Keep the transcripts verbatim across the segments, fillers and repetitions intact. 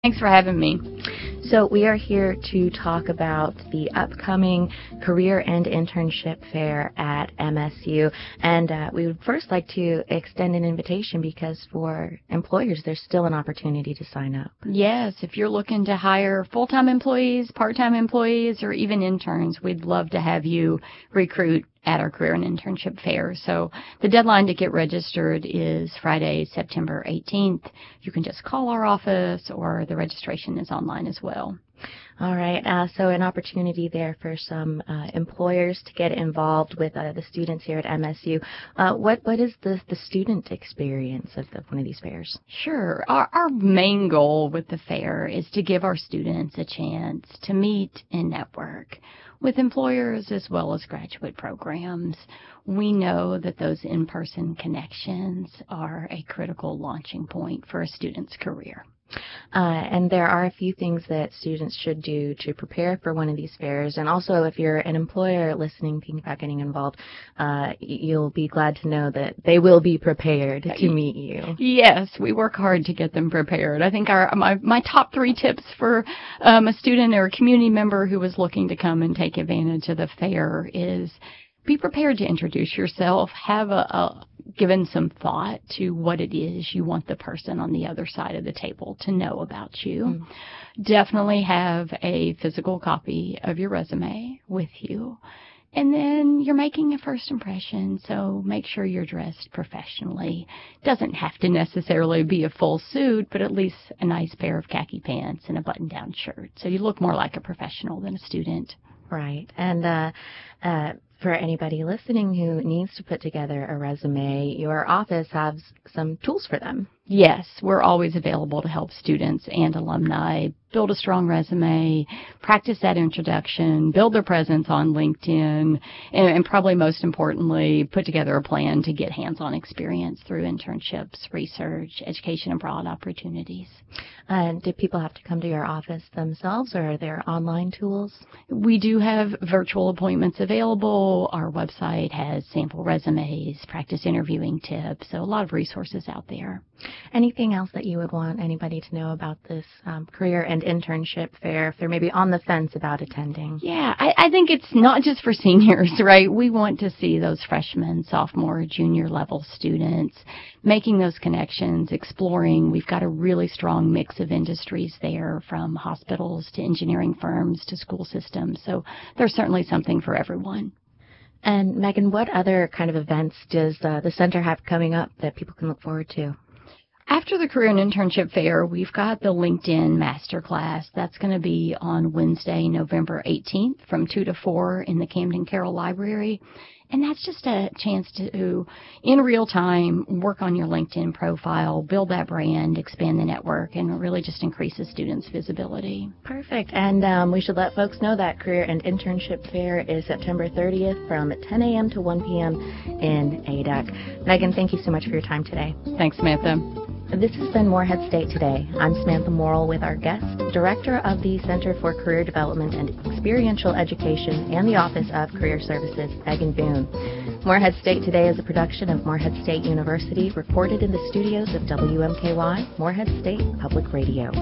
Thanks for having me. So we are here to talk about the upcoming Career and Internship Fair at M S U. And uh, we would first like to extend an invitation because for employers, there's still an opportunity to sign up. Yes, if you're looking to hire full-time employees, part-time employees, or even interns, we'd love to have you recruit at our Career and Internship Fair. So the deadline to get registered is Friday, September eighteenth. You can just call our office, or the registration is online as well. All right. Uh, so an opportunity there for some uh, employers to get involved with uh, the students here at M S U. Uh, what what is the, the student experience of the, one of these fairs? Sure. Our, our main goal with the fair is to give our students a chance to meet and network with employers as well as graduate programs. We know that those in-person connections are a critical launching point for a student's career. Uh, and there are a few things that students should do to prepare for one of these fairs. And also, if you're an employer listening, thinking about getting involved, uh, you'll be glad to know that they will be prepared to meet you. Yes, we work hard to get them prepared. I think our my, my top three tips for um, a student or a community member who is looking to come and take advantage of the fair is be prepared to introduce yourself. Have a, a given some thought to what it is you want the person on the other side of the table to know about you. Mm. Definitely have a physical copy of your resume with you. And then you're making a first impression, so make sure you're dressed professionally. Doesn't have to necessarily be a full suit, but at least a nice pair of khaki pants and a button-down shirt. So you look more like a professional than a student. Right. And uh, uh, for anybody listening who needs to put together a resume, your office has some tools for them. Yes, we're always available to help students and alumni build a strong resume, practice that introduction, build their presence on LinkedIn, and, and probably most importantly, put together a plan to get hands-on experience through internships, research, education abroad opportunities. And do people have to come to your office themselves, or are there online tools? We do have virtual appointments available. Our website has sample resumes, practice interviewing tips, so a lot of resources out there. Anything else that you would want anybody to know about this um, career and internship fair if they're maybe on the fence about attending? Yeah, I, I think it's not just for seniors, right? We want to see those freshmen, sophomore, junior level students making those connections, exploring. We've got a really strong mix of industries there, from hospitals to engineering firms to school systems. So there's certainly something for everyone. And Megan, what other kind of events does uh, the center have coming up that people can look forward to? After the Career and Internship Fair, we've got the LinkedIn Masterclass. That's going to be on Wednesday, November eighteenth from two to four in the Camden Carroll Library. And that's just a chance to, in real time, work on your LinkedIn profile, build that brand, expand the network, and really just increase the students' visibility. Perfect. And um, we should let folks know that Career and Internship Fair is September thirtieth from ten a.m. to one p.m. in A D U C. Megan, thank you so much for your time today. Thanks, Samantha. This has been Morehead State Today. I'm Samantha Morrill with our guest, Director of the Center for Career Development and Experiential Education and the Office of Career Services, Megan Boone. Morehead State Today is a production of Morehead State University, recorded in the studios of W M K Y, Morehead State Public Radio.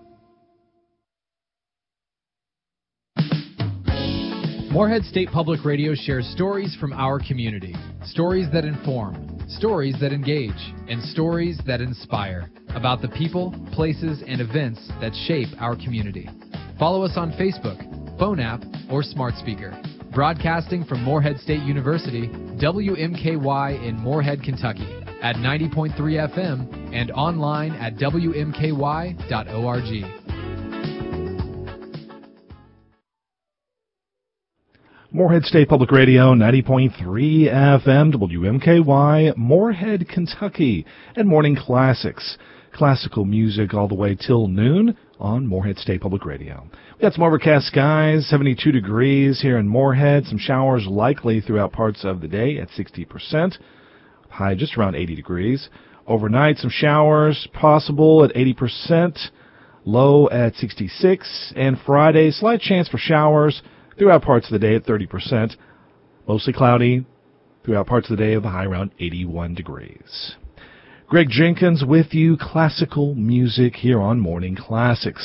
Morehead State Public Radio shares stories from our community. Stories that inform, stories that engage, and stories that inspire about the people, places, and events that shape our community. Follow us on Facebook, phone app, or smart speaker. Broadcasting from Morehead State University, W M K Y in Morehead, Kentucky, at ninety point three F M and online at W M K Y dot org. Morehead State Public Radio, ninety point three F M, W M K Y, Morehead, Kentucky, and Morning Classics. Classical music all the way till noon on Morehead State Public Radio. We got some overcast skies, seventy-two degrees here in Morehead. Some showers likely throughout parts of the day at sixty percent. High just around eighty degrees. Overnight, some showers possible at eighty percent. Low at sixty-six. And Friday, slight chance for showers throughout parts of the day at thirty percent. Mostly cloudy throughout parts of the day with a high around eighty-one degrees. Greg Jenkins with you, classical music here on Morning Classics.